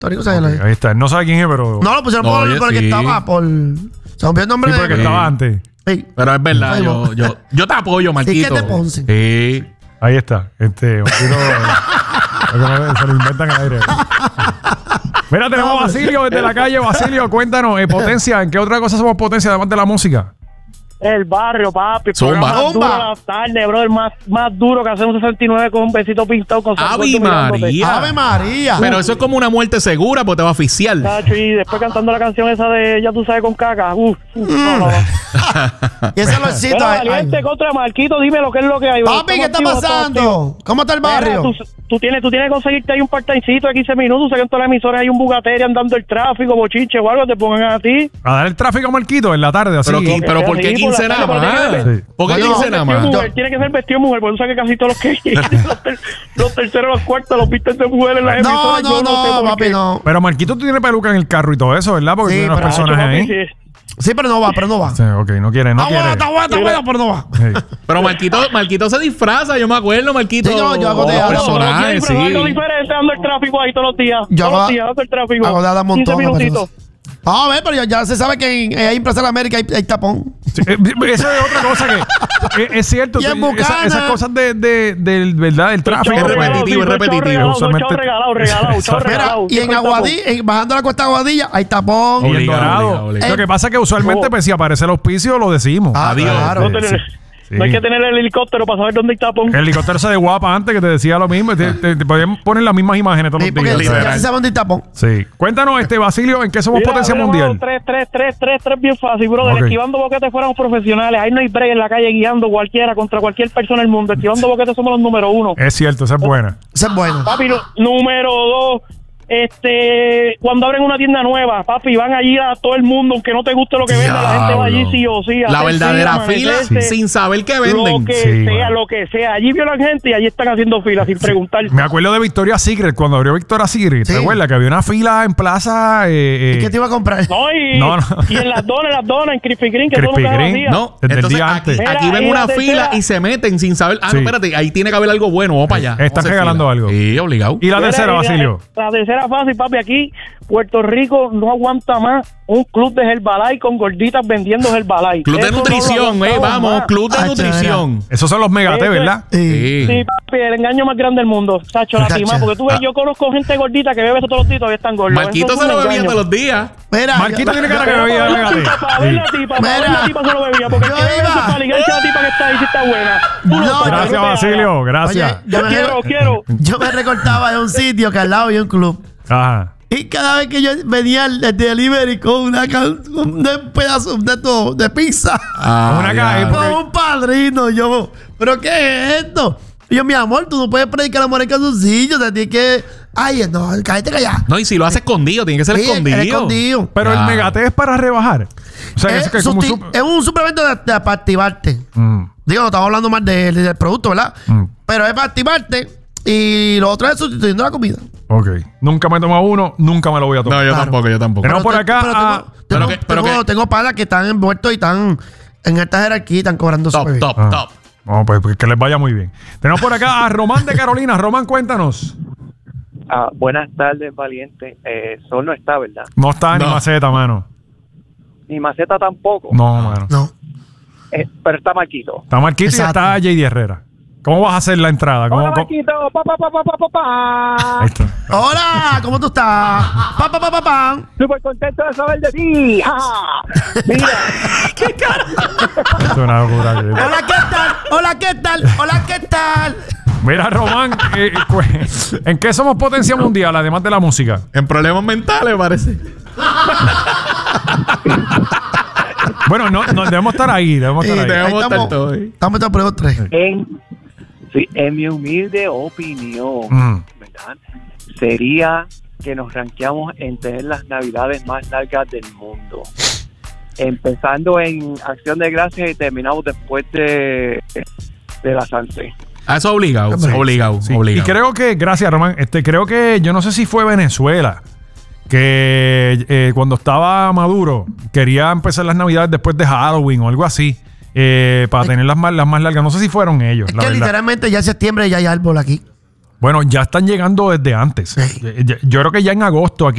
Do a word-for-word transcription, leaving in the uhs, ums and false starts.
Tónico Sayas. Okay, ahí está. No sabe quién es, pero... No, lo pusieron no, por, porque sí. estaba por... Se rompió el nombre sí, de... porque sí. estaba antes. Sí. Pero es verdad, yo, yo, yo te apoyo, Marquito. Sí, que te Ponce. Sí. Ahí está. Este... Marquito, se lo inventan al aire. Mira, tenemos a Basilio desde la calle. Basilio, cuéntanos, eh, potencia, ¿en qué otra cosa somos potencia además de la música? El barrio, papi. Zumba. Más duro la tarde, brother. Más, más duro que hacer un sesenta y nueve con un besito pintado. Con ¡Ave María! ¡Ave María! Pero eso es como una muerte segura porque te va a asfixiar. Tacho, y después cantando la canción esa de Ya tú sabes con caca. Uf, uf, mm. no, no, no. Y ese olorcito. Pero valiente contra Marquito, dime lo que es lo que hay. Papi, ¿qué está pasando? ¿Cómo está el barrio? Mira, tú, tú, tienes, tú tienes que conseguirte ahí un part-timecito de quince minutos. Sé que en todas las emisoras hay un bugateri andando el tráfico, bochinche o algo, te pongan a ti. A dar el tráfico a Marquito en la tarde, así. Pero, ¿qué, pero ¿por qué quince nada más? Sí. ¿Por qué quince nada más? Tiene que ser vestido de mujer, porque tú sabes que casi todos los que los, ter, los terceros, los cuartos, los vistes de mujer en las emisoras. No, no, no, no papi, no. Pero Marquito, tú tienes peluca en el carro y todo eso, ¿verdad? Porque sí, tiene unos personajes ahí. Sí. Sí, pero no va, pero no va. Sí, ok, no quiere, no está quiere. Bueno, está bueno, está bueno, pero no va. Sí. Pero Marquito, Marquito se disfraza, yo me acuerdo, Marquito. Sí, yo, yo hago de personajes, sí. Algo diferente, ando el tráfico ahí todos los días. Yo todos hago, los días ando el tráfico. Hago de dar un montón. quince minutitos. Ah, a ver, pero ya, ya se sabe que en, en Plaza de América hay, hay tapón. Sí, eh, eso es otra cosa que... es, es cierto. Y en esa, esas cosas de, de, de, verdad, del tráfico. Es repetitivo, es repetitivo. Usualmente... regalado, regalado, regalado. Mira, y en Aguadilla, en, bajando la Costa Aguadilla, hay tapón. Y en Dorado. Lo que pasa es que usualmente, pues, si aparece el auspicio, lo decimos. Ah, adiós. Claro. No, sí. Sí. No hay que tener el helicóptero para saber dónde hay tapón. El helicóptero se de guapa antes que te decía lo mismo. Te, te, te podían poner las mismas imágenes todos sí, los días. Ya se sabe dónde hay tapón. Sí. Cuéntanos, este Basilio, ¿en qué somos mira, potencia mira, mundial? Bueno, tres, tres, tres, tres, tres, bien fácil, brother. Okay. Esquivando boquetes fuéramos profesionales. Ahí no hay break en la calle guiando cualquiera contra cualquier persona del mundo. Esquivando boquetes somos los número uno. Es cierto, esa es buena. Esa es buena. Papi, número dos. Este, cuando abren una tienda nueva, papi, van allí a todo el mundo, aunque no te guste lo que venda, la gente va allí sí o sí. La verdadera fila sí. Sin saber qué venden. Lo que sí, sea, bueno. lo que sea. Allí violan gente y allí están haciendo fila sin preguntar. Me acuerdo de Victoria's Secret, cuando abrió Victoria's Secret. Sí. ¿Te acuerdas? Que había una fila en plaza. Eh, eh, ¿Y qué te iba a comprar? No, y, no, no. y en las donas, las donas, en Krispy Kreme, que Krispy todo Kreme, no, desde entonces, el día aquí, antes. aquí Mira, ven y una la fila tercera. y se meten sin saber. Ah, Sí. no, espérate, ahí tiene que haber algo bueno. Vamos para allá. Están regalando algo. Sí, obligado. Y la Mira, tercera, y la- Basilio. La tercera fácil, papi, aquí Puerto Rico no aguanta más un club de Herbalife con gorditas vendiendo Herbalife. Club de Eso no lo nutrición, eh, aguantamos vamos, más. club de Ah, nutrición. Esos son los megates, Ese- ¿verdad? Sí. Sí, papi, el engaño más grande del mundo. Sacho, la Chacho. timá, porque tú ves, yo conozco gente gordita que bebe eso todos los días y todavía están gordos. Marquito Eso se es lo un bebía engaño. todos los días. Mira, Marquito yo- tiene cara yo- que bebía Para ver la megate. tipa, para ver la tipa, para ver Mira. la tipa se lo bebía, porque Yo el que bebe iba. eso para ligarse a la tipa que está ahí si está buena. Tú No, lo sabes, Gracias, no te Basilio. hagas. Gracias. Oye, yo me, Quiero, quiero. yo me recortaba de un sitio que al lado había un club. Ajá. Y cada vez que yo venía al al delivery con una can- con un pedazo de, todo, de pizza, Ah, Una ya. caja, con un padrino, yo, ¿pero qué es esto? Y yo, mi amor, tú no puedes predicar amor en calzoncillo, te tienes que... Ay, no, cállate callada. No, y si lo hace escondido, tiene que ser Sí, escondido. es escondido. Pero Ya. el megate es para rebajar. O sea, Es, eso que es como un susti- super... es un suplemento de, de- para activarte. Mm, Digo, no estamos hablando más de- del producto, ¿verdad? mm, Pero es para activarte y lo otro es sustituyendo la comida. ok. Nunca me he tomado uno, nunca me lo voy a tomar. No, yo Claro. tampoco, yo tampoco. Tenemos por te- acá pero a- tengo, tengo, Pero que- pero tengo, que- tengo panas que están envueltos y están en esta jerarquía y están cobrando Top, súper bien. top, Ah. top. Vamos, pues, pues, que les vaya muy bien. Tenemos por acá a Román de Carolina. Román, cuéntanos. Ah, buenas tardes, valiente. Eh, Sol no está, ¿verdad? No está ni No. maceta, mano. Ni Maceta tampoco. No, mano. No. Eh, pero está Marquito. Está Marquito y Exacto. está J D Herrera. ¿Cómo vas a hacer la entrada? ¿Cómo, Hola, cómo- Marquito. Pa, pa, pa, pa, pa, pa, pa. Ahí está. Hola, ¿cómo tú estás? Pa, pa, pa, pa, pa. Súper contento de saber de ti. ¡Ja! Mira, Esto es una locura. Hola, ¿qué tal? Hola, ¿qué tal? Hola, ¿qué tal? Mira, Román, eh, pues, ¿en qué somos potencia mundial, además de la música? En problemas mentales, parece. Bueno, no, no debemos estar ahí, debemos estar Eh, ahí. debemos ahí estar estamos, todos ahí. estamos en prueba tres. en, sí, en mi humilde opinión, Mm. ¿verdad? Sería que nos ranqueamos en tener las navidades más largas del mundo. Empezando en Acción de Gracias y terminamos después de, de la Sanse. A eso obligado, Sí. obligado, Sí. obligado. Y creo que, gracias, Román, este, creo que, yo no sé si fue Venezuela, que eh, cuando estaba Maduro quería empezar las navidades después de Halloween o algo así, eh, para tener las más, las más largas. No sé si fueron ellos, Es la que verdad. literalmente ya en septiembre ya hay árbol aquí. Bueno, ya están llegando desde antes. Sí. Yo, yo creo que ya en agosto aquí